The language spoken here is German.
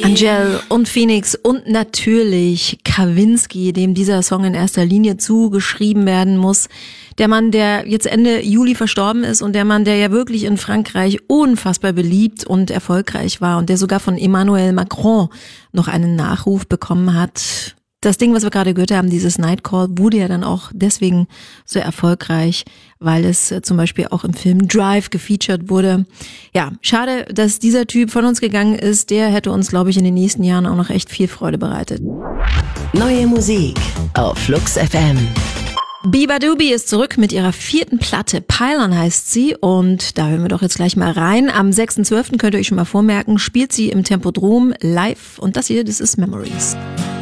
Angel und Phoenix und natürlich Kavinsky, dem dieser Song in erster Linie zugeschrieben werden muss. Der Mann, der jetzt Ende Juli verstorben ist und der Mann, der ja wirklich in Frankreich unfassbar beliebt und erfolgreich war und der sogar von Emmanuel Macron noch einen Nachruf bekommen hat. Das Ding, was wir gerade gehört haben, dieses Nightcall, wurde ja dann auch deswegen so erfolgreich, weil es zum Beispiel auch im Film Drive gefeatured wurde. Ja, schade, dass dieser Typ von uns gegangen ist. Der hätte uns, glaube ich, in den nächsten Jahren auch noch echt viel Freude bereitet. Neue Musik auf Flux FM. Biba Doobie ist zurück mit ihrer 4. Platte. Pylon heißt sie und da hören wir doch jetzt gleich mal rein. Am 6.12. könnt ihr euch schon mal vormerken, spielt sie im Tempodrom live und das hier, das ist Memories.